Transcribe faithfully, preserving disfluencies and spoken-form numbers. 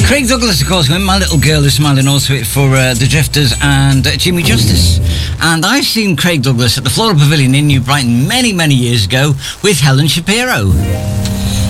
Craig Douglas, of course, went My Little Girl Is Smiling, also it for uh, The Drifters and uh, Jimmy Justice. And I've seen Craig Douglas at the Floral Pavilion in New Brighton many, many years ago with Helen Shapiro.